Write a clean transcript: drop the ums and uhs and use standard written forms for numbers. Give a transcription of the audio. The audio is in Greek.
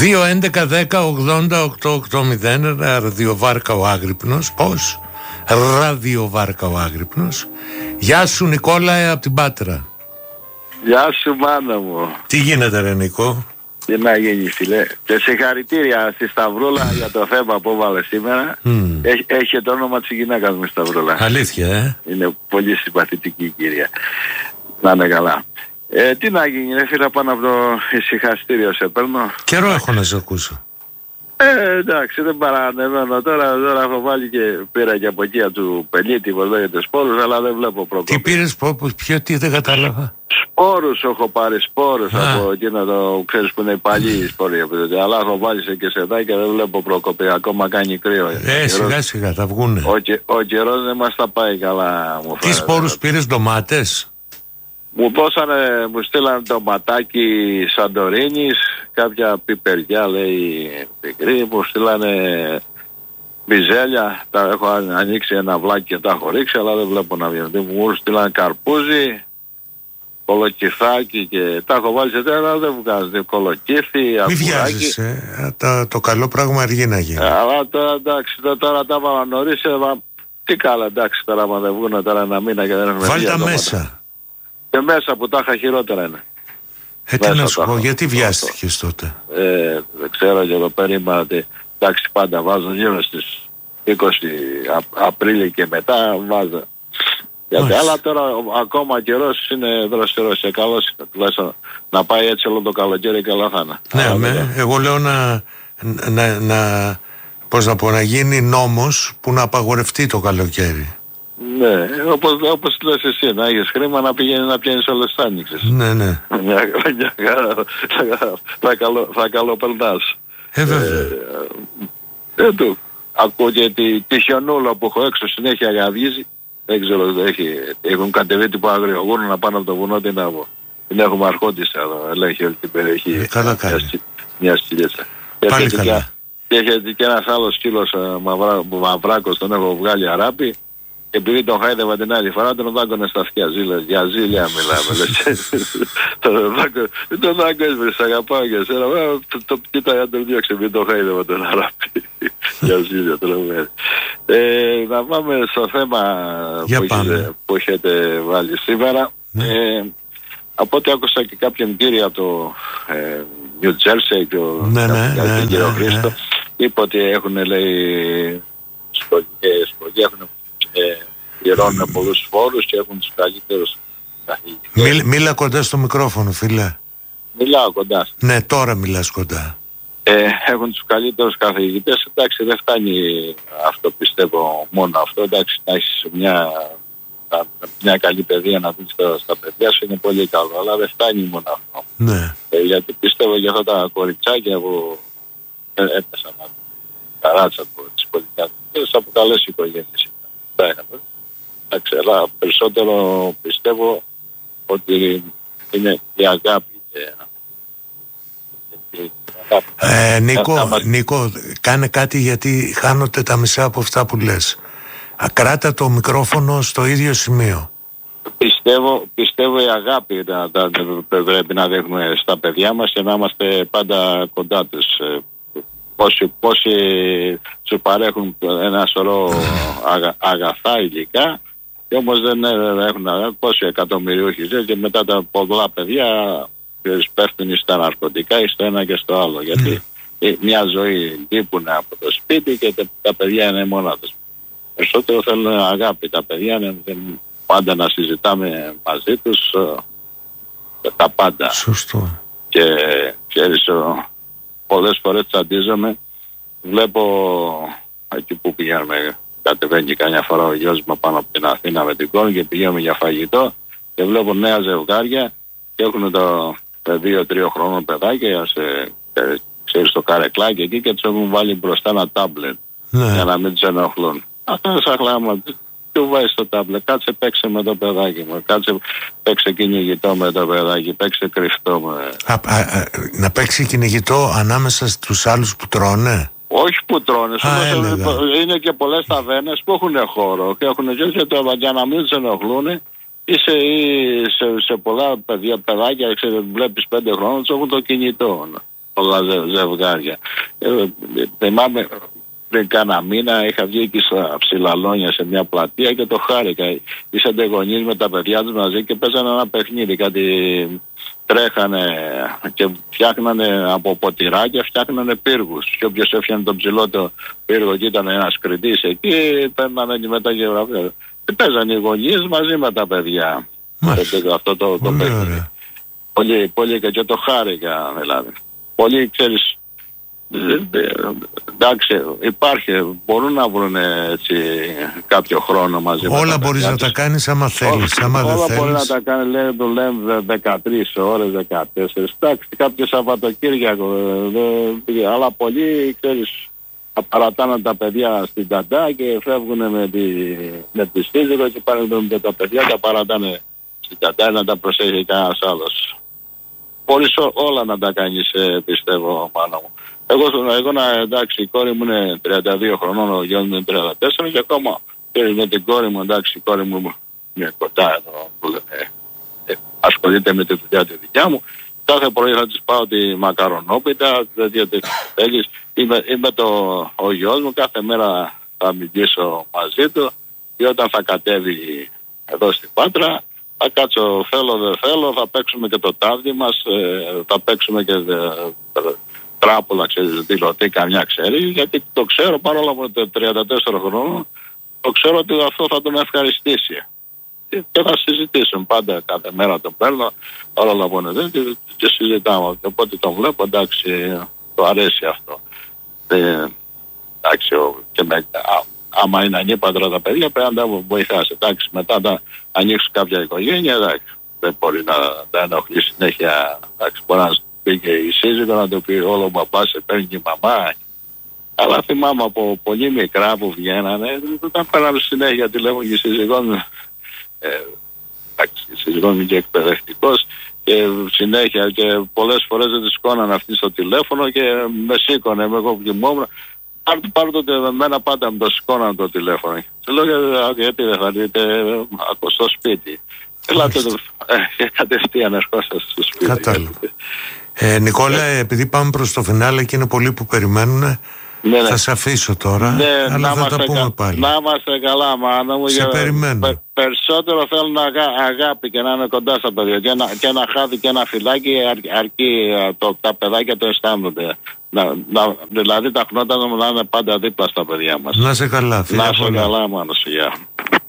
2-11-10-80-880 ραδιοβάρκα ο Άγρυπνος. Πώς? Ραδιοβάρκα ο Άγρυπνος. Γεια σου Νικόλα από την Πάτρα. Γεια σου μάνα μου. Τι γίνεται ρε Νικό? Τι να γίνει φίλε. Και συγχαρητήρια στη Σταυρούλα για το θέμα που έβαλε σήμερα. Έχει το όνομα της γυναίκας μου Σταυρούλα. Αλήθεια Είναι πολύ συμπαθητική η κυρία. Να είναι καλά. Τι να γίνει ρε φίλε, πάνω από το ησυχαστήριο σε παίρνω. Καιρό έχω να σε ακούσω. Εντάξει, δεν παρανεβαίνω. Τώρα έχω βάλει και πήρα και από εκεί του πελίτη που λέγεται σπόρους, αλλά δεν βλέπω πρόβλημα. Τι πήρες, τι δεν κατάλαβα. Σπόρους έχω πάρει, σπόρους από εκείνο το ξέρεις που είναι παλιοί σπόροι. Αλλά έχω βάλει σε κεσετά και δεν βλέπω προκοπή. Ακόμα κάνει κρύο. Σιγά σιγά θα βγούνε. Ο καιρός δεν μας τα πάει καλά. Τι σπόρους πήρες, ντομάτες? Μου στείλαν το ματάκι Σαντορίνης, κάποια πιπεριά λέει πικρή, μου στείλανε μπιζέλια, τα έχω ανοίξει ένα βλάκι και τα έχω ρίξει, αλλά δεν βλέπω να βγαίνει. Μου στείλαν καρπούζι, κολοκυθάκι και τα έχω βάλει σε τέρα, δεν βγάζει κολοκύθι, μη βιάζεσαι, το καλό πράγμα αργεί να γίνει. Αλλά τώρα εντάξει, τώρα τα έβαλα νωρίς, τι καλά εντάξει τώρα άμα δεν βγουν τώρα ένα μήνα και δεν έχουμε βάλ' τα μέσα. Και μέσα που τα είχα χειρότερα είναι. Τι να σου πω, γιατί βιάστηκες τότε? Δεν ξέρω και εδώ περίμενα ότι εντάξει πάντα βάζω γύρω στις 20 Απρίλη και μετά βάζω. Γιατί αλλά τώρα ακόμα καιρός είναι δροσερός και καλός, τουλάχιστον να πάει έτσι όλο το καλοκαίρι καλά θα είναι. Ναι, εγώ λέω να γίνει νόμος που να απαγορευτεί το καλοκαίρι. Ναι, όπως λες εσύ, να έχεις χρήμα να πηγαίνει να πιάνεις όλες τις άνοιξες. Ναι. Θα καλοπερνάς. Βέβαια. Ακούω και τη χιονούλα που έχω έξω συνέχεια γαβγίζει. Δεν ξέρω, έχουν κατεβεί τύπο αγριογούνου να πάνε από το βουνό, τι να πω. Την έχουμε αρχόντισσα εδώ, ελέγχει όλη την περιοχή. Καλά κάνει. Μια σκυλίτσα. Πάλι καλά. Και έχει και ένας άλλος σκύλος μαυράκος, τον έχω βγάλει αράπη. Και επειδή τον χάιδευα την άλλη φορά, τον δάγκωνε στα αυτιά. Για ζήλια μιλάμε. Τον δάγκο έσβρε, αγαπάω και εσένα. Το κοίταγα τον διώξε, επειδή τον χάιδευα τον αράπη. Για ζήλια το λέμε. Να πάμε στο θέμα που έχετε βάλει σήμερα. Από ό,τι άκουσα και κάποιον κύριο από το New Jersey και τον κύριο Χρήστο, είπε ότι έχουν λέει σχολεία, έχουν πληρώνουν πολλούς φόρους και έχουν τους καλύτερους καθηγητές. Μίλα κοντά στο μικρόφωνο φίλε. Μιλάω κοντά. Ναι, τώρα μιλάς κοντά. Έχουν τους καλύτερους καθηγητές. Εντάξει, δεν φτάνει αυτό, πιστεύω μόνο αυτό. Εντάξει, να έχεις μια καλή παιδεία να δεις στα παιδιά σου είναι πολύ καλό, αλλά δεν φτάνει μόνο αυτό. Ναι. Γιατί πιστεύω για αυτά τα κοριτσάκια που έπεσαν καράτσα από τις πολυκατοικίες από καλές οικογένειες. Εντάξει, αλλά περισσότερο πιστεύω ότι είναι η αγάπη. Νίκο, κάνε κάτι γιατί χάνονται τα μισά από αυτά που λες. Κράτα το μικρόφωνο στο ίδιο σημείο. Πιστεύω η αγάπη πρέπει να δείχνουμε στα παιδιά μας και να είμαστε πάντα κοντά τους. Πόσοι σου παρέχουν ένα σωρό αγαθά υλικά και όμως δεν έχουν πόσοι εκατομμυριούχοι και μετά τα πολλά παιδιά πέφτουν στα ναρκωτικά ή στο ένα και στο άλλο, γιατί μια ζωή λείπουν από το σπίτι και τα παιδιά είναι μόνα τους. Περισσότερο θέλουν αγάπη τα παιδιά, πάντα να συζητάμε μαζί τους τα πάντα. Σωστό. Και ξέρεις, πολλές φορές τσαντίζομαι, βλέπω εκεί που πηγαίνουμε, κατεβαίνει καμιά φορά ο γιος μου πάνω από την Αθήνα με την κόρη και πηγαίνουμε για φαγητό και βλέπω νέα ζευγάρια και έχουν το 2-3 χρόνων παιδάκια ξέρεις το καρεκλάκι εκεί και τους έχουν βάλει μπροστά ένα τάμπλετ για να μην τους ενοχλούν. Αυτό είναι σαν χλάμα. Του βάζεις το τάμπλετ, κάτσε παίξε με το παιδάκι μου, κάτσε παίξε κυνηγητό με το παιδάκι, παίξε κρυφτό να παίξει κυνηγητό ανάμεσα στους άλλους που τρώνε. Όχι που τρώνε, είναι και πολλές ταβέρνες που έχουν χώρο και έχουν και το για να μην τους ενοχλούν ή σε πολλά παιδάκια, βλέπεις 5 χρόνια τους έχουν το κινητό. πολλά ζευγάρια. Θυμάμαι πριν κάνα μήνα είχα βγει εκεί στα Ψηλαλόνια σε μια πλατεία και το χάρηκα. Ήσαντε γονείς με τα παιδιά τους μαζί και παίζανε ένα παιχνίδι, κάτι τρέχανε και φτιάχνανε από ποτηράκια, φτιάχνανε πύργους. Και όποιος έφτιανε τον ψηλότερο πύργο και ήταν ένας κριτής εκεί, παίρνανε και μετά γεωγραφία. Και παίζανε οι γονείς μαζί με τα παιδιά. Αυτό το παιχνίδι. Πολύ και το χάρηκα δηλαδή. Πολύ, ξέρεις, εντάξει, μπορούν να βρουν έτσι κάποιο χρόνο μαζί. Όλα μπορείς να τα κάνεις άμα θέλεις. Όλα μπορεί να τα κάνει, λέει, δουλεύουν 13 ώρες, 14. Εντάξει, κάποιο Σαββατοκύριακο. Αλλά πολλοί, ξέρεις, παρατάνε τα παιδιά στην Ταντά και φεύγουν με τη σύζυγο και πάρουν και τα παιδιά, τα παρατάνε στην Ταντά να τα προσέχει κανένας άλλος. Μπορείς όλα να τα κάνεις, πιστεύω, πάνω μου. Εγώ εντάξει, η κόρη μου είναι 32 χρονών, ο γιος μου είναι 34 και ακόμα με την κόρη μου, εντάξει, η κόρη μου είναι κοντά εδώ, ασχολείται με τη δουλειά τη δικιά μου. Κάθε πρωί θα της πάω τη μακαρονόπιτα, διότι θέλεις, είμαι ο γιος μου, κάθε μέρα θα μιλήσω μαζί του και όταν θα κατέβει εδώ στην Πάτρα θα κάτσω, θέλω δεν θέλω, θα παίξουμε και το τάβδι μας, θα παίξουμε και τράπουλα, ξέρεις, δηλωτή, καμιά ξέρει, γιατί το ξέρω παρόλο που είναι 34 χρόνων, το ξέρω ότι αυτό θα τον ευχαριστήσει. Και θα συζητήσουμε πάντα, κάθε μέρα τον παίρνω, όλα που είναι και συζητάμε. Οπότε τον βλέπω, εντάξει, το αρέσει αυτό. Εντάξει, και άμα είναι ανήπαντρα τα παιδιά, πρέπει να τα βοηθάσει. Εντάξει, μετά να ανοίξει κάποια οικογένεια, εντάξει, δεν μπορεί να τα ενοχλεί συνέχεια. Εντάξει, μπορεί να πει και η σύζυγο να το πει όλο ο μπαμπάς σε παίρνει και η μαμά. Αλλά θυμάμαι από πολύ μικρά που βγαίνανε, όταν πέραμε συνέχεια τηλέφωνο και η σύζυγό μου. Εντάξει, η σύζυγό μου και εκπαιδευτικός και συνέχεια και πολλές φορές δεν τη σκόνανε αυτή στο τηλέφωνο και με σήκωνε, εγώ που κοιμόμουν. Πάρτε το εμένα πάντα με το σηκώναν το τηλέφωνο. Του λέω γιατί δεν θα δείτε στο σπίτι. Ελάτε κατευθείαν ερχόσαστε στο σπίτι. Κατάλαβα. Νικόλα, επειδή πάμε προς το φινάλε και είναι πολλοί που περιμένουν, θα σε αφήσω τώρα, αλλά θα τα πούμε πάλι. Να είμαστε καλά, μάνα μου. Σε περιμένω. Περισσότερο θέλουν αγάπη και να είναι κοντά στα παιδιά. Και ένα χάδι και ένα φυλάκι αρκεί, τα παιδάκια το αισθάνονται. Δηλαδή τα χνότα να είναι πάντα δίπλα στα παιδιά μας. Να σε καλά, φίλε. Να σε καλά, μάνα σου, γεια.